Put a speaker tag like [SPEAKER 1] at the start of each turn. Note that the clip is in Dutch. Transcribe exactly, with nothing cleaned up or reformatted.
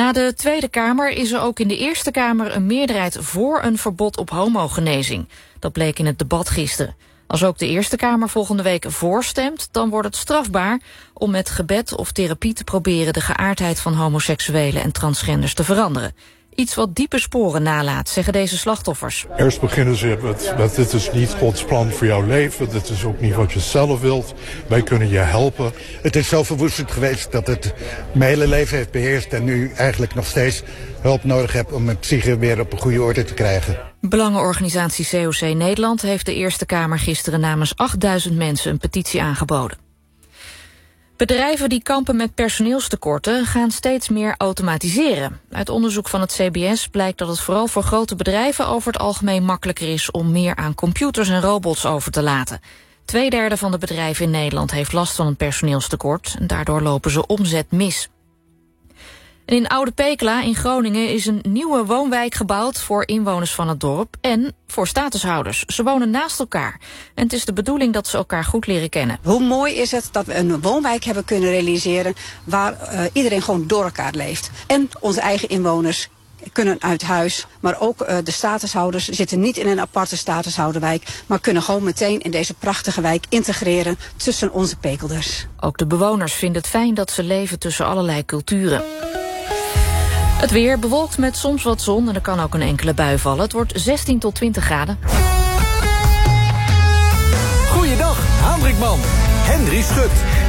[SPEAKER 1] Na de Tweede Kamer is er ook in de Eerste Kamer een meerderheid voor een verbod op homogenezing. Dat bleek in het debat gisteren. Als ook de Eerste Kamer volgende week voorstemt, dan wordt het strafbaar om met gebed of therapie te proberen de geaardheid van homoseksuelen en transgenders te veranderen. Iets wat diepe sporen nalaat, zeggen deze slachtoffers.
[SPEAKER 2] Eerst beginnen ze met, met dit is niet Gods plan voor jouw leven. Dit is ook niet wat je zelf wilt. Wij kunnen je helpen.
[SPEAKER 3] Het is zo verwoestend geweest dat het mijn hele leven heeft beheerst en nu eigenlijk nog steeds hulp nodig heb om mijn psyche weer op een goede orde te krijgen.
[SPEAKER 1] Belangenorganisatie C O C Nederland heeft de Eerste Kamer gisteren namens achtduizend mensen een petitie aangeboden. Bedrijven die kampen met personeelstekorten gaan steeds meer automatiseren. Uit onderzoek van het C B S blijkt dat het vooral voor grote bedrijven over het algemeen makkelijker is om meer aan computers en robots over te laten. Tweederde van de bedrijven in Nederland heeft last van een personeelstekort en daardoor lopen ze omzet mis. En in Oude Pekela in Groningen is een nieuwe woonwijk gebouwd voor inwoners van het dorp en voor statushouders. Ze wonen naast elkaar en het is de bedoeling dat ze elkaar goed leren kennen.
[SPEAKER 4] Hoe mooi is het dat we een woonwijk hebben kunnen realiseren waar uh, iedereen gewoon door elkaar leeft. En onze eigen inwoners kunnen uit huis, maar ook uh, de statushouders zitten niet in een aparte statushouderwijk, maar kunnen gewoon meteen in deze prachtige wijk integreren tussen onze Pekelders.
[SPEAKER 1] Ook de bewoners vinden het fijn dat ze leven tussen allerlei culturen. Het weer bewolkt met soms wat zon en er kan ook een enkele bui vallen. Het wordt zestien tot twintig graden.
[SPEAKER 5] Goeiedag, Hendrik Man. Henry Schut.